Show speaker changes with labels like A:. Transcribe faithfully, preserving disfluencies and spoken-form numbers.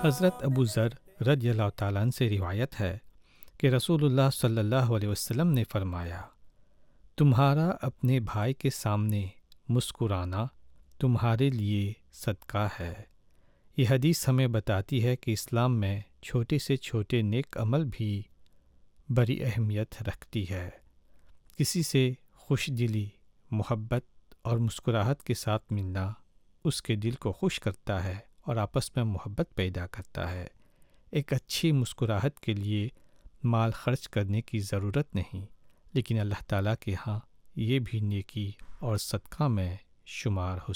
A: हज़रत अबू ज़र रज़ियल्लाहु ताला अन्हु से रिवायत है कि रसूलुल्लाह सल्लल्लाहु अलैहि वसल्लम ने फरमाया, तुम्हारा अपने भाई के सामने मुस्कुराना तुम्हारे लिए सदका है। ये हदीस हमें बताती है कि इस्लाम में छोटे से छोटे नेक अमल भी बड़ी अहमियत रखती है। किसी से खुशदिली, मोहब्बत और मुस्कुराहट के साथ मिलना उसके दिल को खुश करता है और आपस में मोहब्बत पैदा करता है। एक अच्छी मुस्कुराहट के लिए माल खर्च करने की ज़रूरत नहीं, लेकिन अल्लाह ताला के यहाँ ये भी नेकी और सदका में शुमार हो